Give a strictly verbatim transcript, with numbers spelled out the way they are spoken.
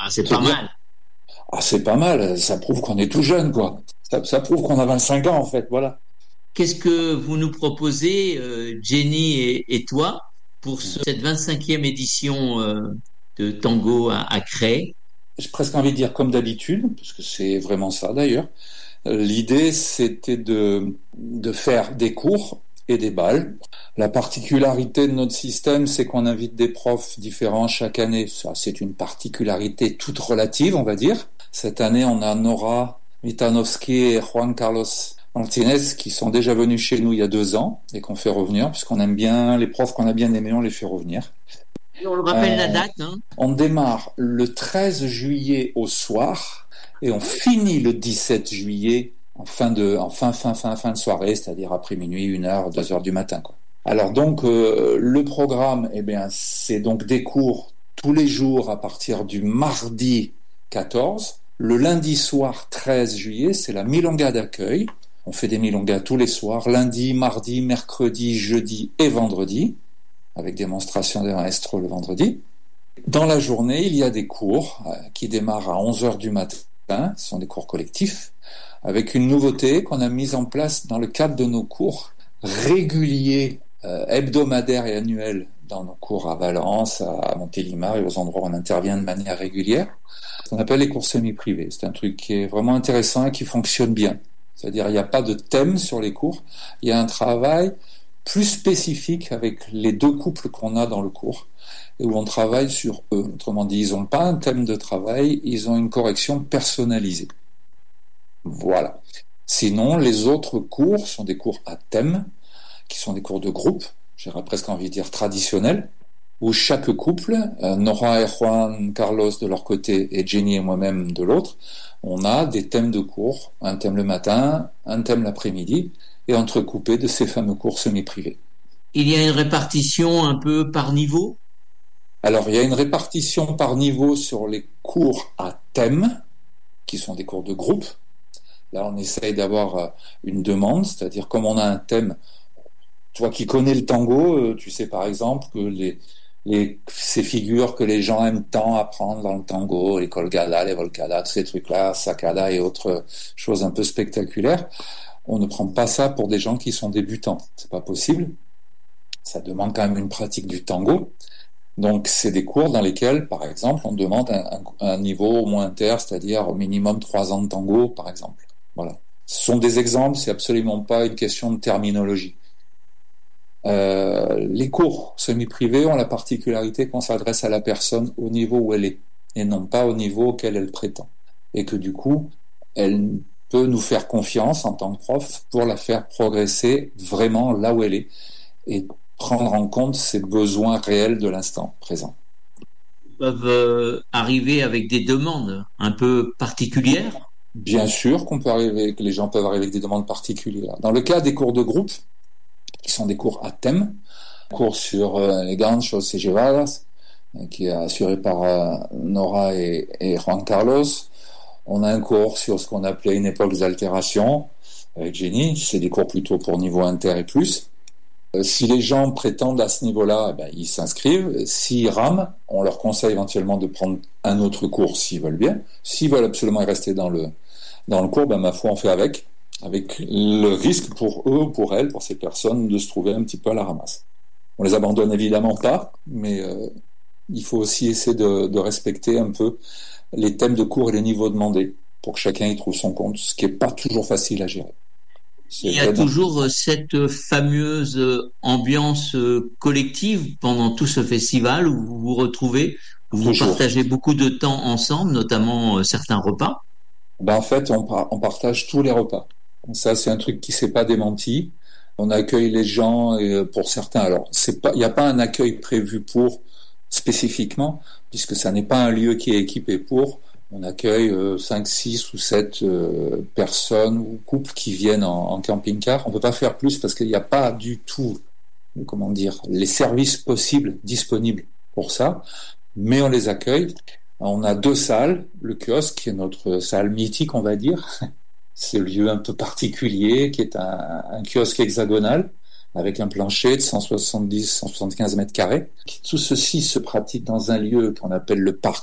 Ah, c'est Te pas dire, mal. ah, c'est pas mal, ça prouve qu'on est tout jeune, quoi. Ça, ça prouve qu'on a vingt-cinq ans, en fait, voilà. Qu'est-ce que vous nous proposez, euh, Jenny et, et toi, pour ce- cette vingt-cinquième édition euh, de Tango à, à Cré? J'ai presque envie de dire comme d'habitude, parce que c'est vraiment ça d'ailleurs. L'idée, c'était de, de faire des cours et des balles. La particularité de notre système, c'est qu'on invite des profs différents chaque année. Ça, c'est une particularité toute relative, on va dire. Cette année, on a Nora Mitanovski et Juan Carlos Martinez qui sont déjà venus chez nous il y a deux ans et qu'on fait revenir, puisqu'on aime bien les profs qu'on a bien aimés, on les fait revenir. Et on le rappelle la Euh, date, hein? on démarre le treize juillet au soir et on finit le dix-sept juillet en fin de, en fin, fin, fin, fin de soirée, c'est-à-dire après minuit, une heure, deux heures du matin, quoi. Alors donc, euh, le programme, eh bien, c'est donc des cours tous les jours à partir du mardi quatorze. Le lundi soir treize juillet, c'est la milonga d'accueil. On fait des milongas tous les soirs, lundi, mardi, mercredi, jeudi et vendredi, avec démonstration des maestros le vendredi. Dans la journée, il y a des cours euh, qui démarrent à onze heures du matin, ce sont des cours collectifs, avec une nouveauté qu'on a mise en place dans le cadre de nos cours réguliers, euh, hebdomadaires et annuels, dans nos cours à Valence, à Montélimar et aux endroits où on intervient de manière régulière, ce qu'on appelle les cours semi-privés. C'est un truc qui est vraiment intéressant et qui fonctionne bien. C'est-à-dire, il n'y a pas de thème sur les cours, il y a un travail plus spécifique avec les deux couples qu'on a dans le cours, et où on travaille sur eux. Autrement dit, ils n'ont pas un thème de travail, ils ont une correction personnalisée. Voilà. Sinon, les autres cours sont des cours à thème, qui sont des cours de groupe, j'aurais presque envie de dire traditionnels, où chaque couple, euh, Nora et Juan Carlos de leur côté et Jenny et moi-même de l'autre, on a des thèmes de cours, un thème le matin, un thème l'après-midi, et entrecoupé de ces fameux cours semi-privés. Il y a une répartition un peu par niveau? Alors, il y a une répartition par niveau sur les cours à thème, qui sont des cours de groupe. Là, on essaye d'avoir une demande, c'est-à-dire comme on a un thème, toi qui connais le tango, tu sais par exemple que les, les, ces figures que les gens aiment tant apprendre dans le tango, les colgadas, les volcadas, tous ces trucs-là, sacada et autres choses un peu spectaculaires, on ne prend pas ça pour des gens qui sont débutants. C'est pas possible. Ça demande quand même une pratique du tango. Donc, c'est des cours dans lesquels, par exemple, on demande un, un, un niveau au moins inter, c'est-à-dire au minimum trois ans de tango, par exemple. Voilà. Ce sont des exemples, c'est absolument pas une question de terminologie. Euh, les cours semi-privés ont la particularité qu'on s'adresse à la personne au niveau où elle est, et non pas au niveau auquel elle prétend. Et que du coup, elle peut nous faire confiance en tant que prof pour la faire progresser vraiment là où elle est. Et prendre en compte ses besoins réels de l'instant présent. Ils peuvent euh, arriver avec des demandes un peu particulières? Bien sûr qu'on peut arriver, que les gens peuvent arriver avec des demandes particulières. Dans le cas des cours de groupe, qui sont des cours à thème, cours sur euh, les ganchos et llevadas, qui est assuré par euh, Nora et, et Juan Carlos. On a un cours sur ce qu'on appelait une époque des altérations avec Jenny. C'est des cours plutôt pour niveau inter et plus. Si les gens prétendent à ce niveau-là, eh ben, ils s'inscrivent. S'ils rament, on leur conseille éventuellement de prendre un autre cours s'ils veulent bien. S'ils veulent absolument rester dans le, dans le cours, ben, ma foi, on fait avec, avec le risque pour eux ou pour elles, pour ces personnes, de se trouver un petit peu à la ramasse. On les abandonne évidemment pas, mais euh, il faut aussi essayer de, de respecter un peu les thèmes de cours et les niveaux demandés pour que chacun y trouve son compte, ce qui n'est pas toujours facile à gérer. C'est Il y a vrai dans... toujours cette fameuse ambiance collective pendant tout ce festival où vous vous retrouvez, où vous Toujours. partagez beaucoup de temps ensemble, notamment certains repas. Ben en fait, on, par- on partage tous les repas. Ça, c'est un truc qui s'est pas démenti. On accueille les gens et pour certains. Alors, c'est pas, il n'y a pas un accueil prévu pour spécifiquement, puisque ça n'est pas un lieu qui est équipé pour. On accueille euh, cinq, six ou sept euh, personnes ou couples qui viennent en, en camping-car. On peut pas faire plus parce qu'il n'y a pas du tout, comment dire, les services possibles disponibles pour ça. Mais on les accueille. On a deux salles, le kiosque qui est notre salle mythique, on va dire, ce lieu un peu particulier qui est un, un kiosque hexagonal avec un plancher de cent soixante-dix à cent soixante-quinze mètres carrés. Tout ceci se pratique dans un lieu qu'on appelle le parc